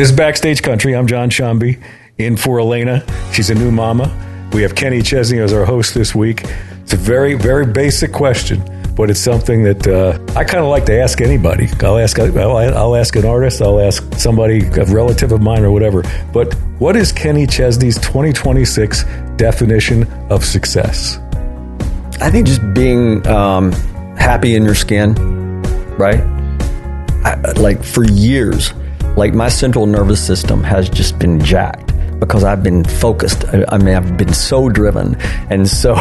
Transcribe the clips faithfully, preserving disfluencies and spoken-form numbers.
This is Backstage Country. I'm John Shambi, in for Elena. She's a new mama. We have Kenny Chesney as our host this week. It's a very, very basic question, but it's something that uh, I kind of like to ask anybody. I'll ask, I'll, I'll ask an artist. I'll ask somebody, a relative of mine or whatever. But what is Kenny Chesney's twenty twenty-six definition of success? I think just being um, happy in your skin, right? I, like for years, like my central nervous system has just been jacked because I've been focused. I, I mean, I've been so driven and so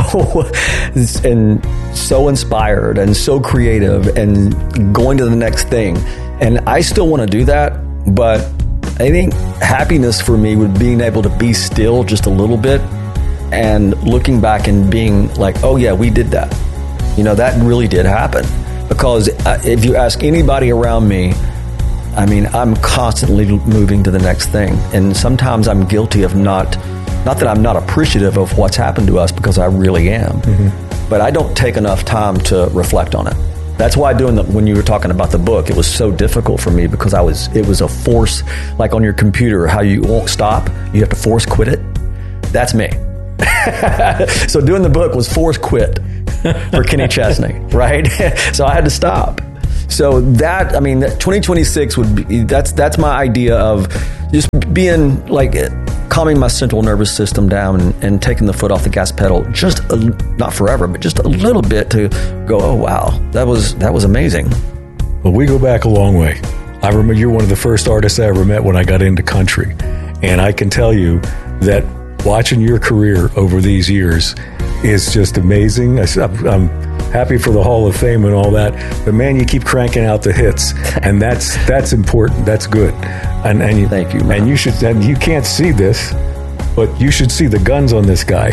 and so inspired and so creative and going to the next thing. And I still want to do that, but I think happiness for me would being able to be still just a little bit and looking back and being like, oh yeah, we did that. You know, that really did happen. Because if you ask anybody around me, I mean, I'm constantly moving to the next thing. And sometimes I'm guilty of not, not that I'm not appreciative of what's happened to us, because I really am. Mm-hmm. But I don't take enough time to reflect on it. That's why doing the, when you were talking about the book, it was so difficult for me because I was, it was a force, like on your computer, how you won't stop, you have to force quit it. That's me. So doing the book was force quit for Kenny Chesney, right? So I had to stop. So that, I mean, twenty twenty-six would be, that's that's my idea of just being like, calming my central nervous system down and, and taking the foot off the gas pedal, just a, not forever, but just a little bit to go, oh wow, that was that was amazing. Well, we go back a long way. I remember you're one of the first artists I ever met when I got into country, and I can tell you that watching your career over these years is just amazing. I, I'm happy for the Hall of Fame and all that, but man, you keep cranking out the hits, and that's that's important. That's good. And, and you, thank you, man. And you should. And you can't see this, but you should see the guns on this guy.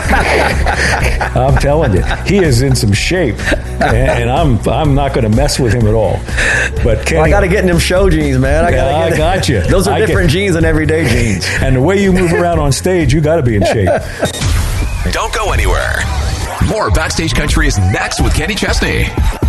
I'm telling you, he is in some shape, and, and I'm I'm not going to mess with him at all. But Kenny, well, I got to get in them show jeans, man. I, yeah, gotta get I got you. Those are I different get, jeans than everyday jeans. And the way you move around on stage, you got to be in shape. Don't go anywhere. More Backstage Country is next with Kenny Chesney.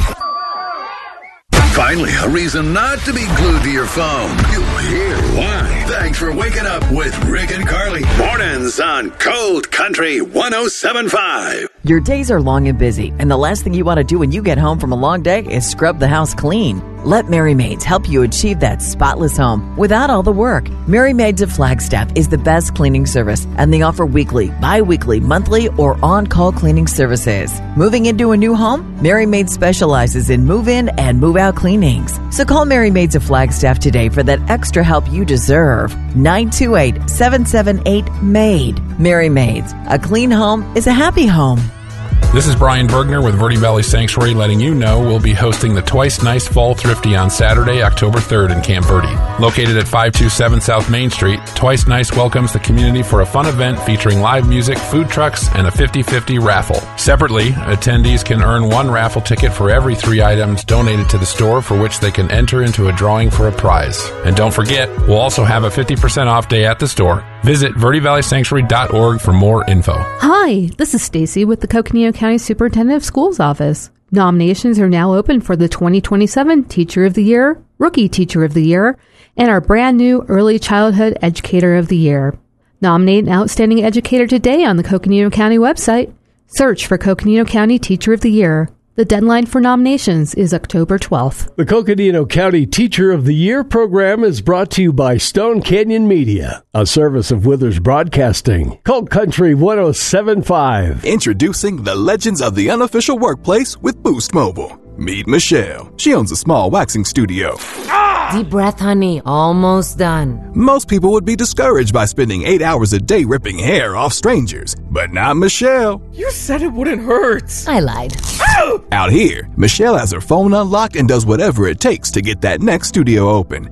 Finally, a reason not to be glued to your phone. You'll hear why. Thanks for waking up with Rick and Carly. Mornings on Cold Country one oh seven point five. Your days are long and busy, and the last thing you want to do when you get home from a long day is scrub the house clean. Let Merry Maids help you achieve that spotless home without all the work. Merry Maids of Flagstaff is the best cleaning service, and they offer weekly, bi-weekly, monthly, or on-call cleaning services. Moving into a new home? Merry Maids specializes in move-in and move-out cleanings. So call Merry Maids of Flagstaff today for that extra help you deserve. nine two eight, seven seven eight, M A I D. Merry Maids. A clean home is a happy home. This is Brian Bergner with Verde Valley Sanctuary letting you know we'll be hosting the Twice Nice Fall Thrifty on Saturday, October third in Camp Verde. Located at five two seven South Main Street, Twice Nice welcomes the community for a fun event featuring live music, food trucks, and a fifty-fifty raffle. Separately, attendees can earn one raffle ticket for every three items donated to the store, for which they can enter into a drawing for a prize. And don't forget, we'll also have a fifty percent off day at the store. Visit verde valley sanctuary dot org for more info. Hi, this is Stacy with the Coconino County Superintendent of Schools office. Nominations are now open for the twenty twenty-seven Teacher of the Year, Rookie Teacher of the Year, and our brand new Early Childhood Educator of the Year. Nominate an outstanding educator today on the Coconino County website. Search for Coconino County Teacher of the Year. The deadline for nominations is October twelfth. The Coconino County Teacher of the Year program is brought to you by Stone Canyon Media, a service of Withers Broadcasting. Cold Country one oh seven point five. Introducing the Legends of the Unofficial Workplace with Boost Mobile. Meet Michelle. She owns a small waxing studio. Deep breath, honey. Almost done. Most people would be discouraged by spending eight hours a day ripping hair off strangers. But not Michelle. You said it wouldn't hurt. I lied. Out here, Michelle has her phone unlocked and does whatever it takes to get that next studio open.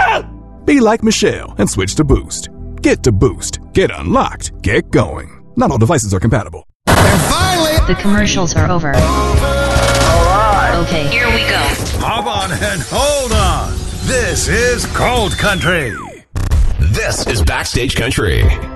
Be like Michelle and switch to Boost. Get to Boost. Get unlocked. Get going. Not all devices are compatible. And finally, the commercials are over. Okay, here we go. Hop on and hold on. This is Cold Country. This is Backstage Country.